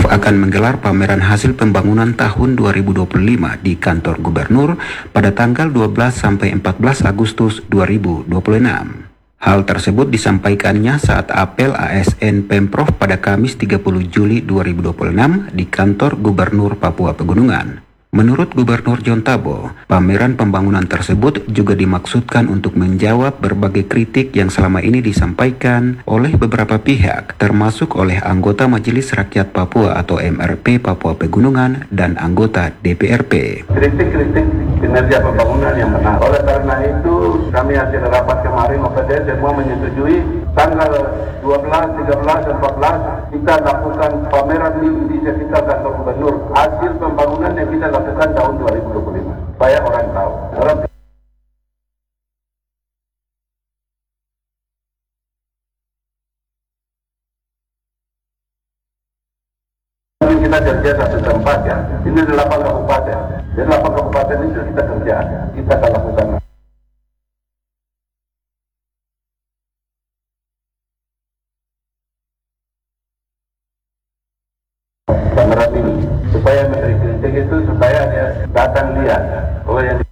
Pemprov akan menggelar pameran hasil pembangunan tahun 2025 di kantor gubernur pada tanggal 12 sampai 14 Agustus 2026. Hal tersebut disampaikannya saat apel ASN Pemprov pada Kamis 30 Juli 2026 di kantor Gubernur Papua Pegunungan. Menurut Gubernur John Tabo, pameran pembangunan tersebut juga dimaksudkan untuk menjawab berbagai kritik yang selama ini disampaikan oleh beberapa pihak, termasuk oleh anggota Majelis Rakyat Papua atau MRP Papua Pegunungan dan anggota DPRP. Kritik-kritik kinerja pembangunan yang benar. Oleh karena itu, kami hasil rapat kemarin OPD semua menyetujui tanggal 12, 13, 14 kita lakukan pameran di sekitar kantor gubernur hasil pembangunan yang kita lakukan tahun 2025 supaya orang tahu. Kita kerja satu tempat ya, ini 8 kabupaten. Di 8 kabupaten itu kita kerja, kita akan lakukan. Pameran ini supaya menteri kritik itu supaya dia datang lihat.